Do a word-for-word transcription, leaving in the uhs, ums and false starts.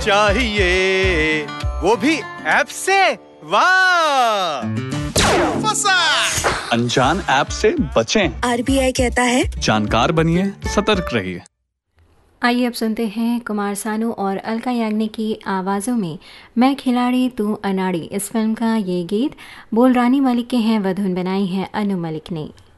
चाहिए, वो भी ऐप से। वाह, फंसा। अनजान ऐप से बचें। आरबीआई कहता है जानकार बनिए, सतर्क रहिए। आइए अब सुनते हैं कुमार सानू और अलका याग्निक की आवाज़ों में मैं खिलाड़ी तू अनाड़ी इस फिल्म का ये गीत बोल रानी मलिक के हैं, वधुन बनाई है अनु मलिक ने।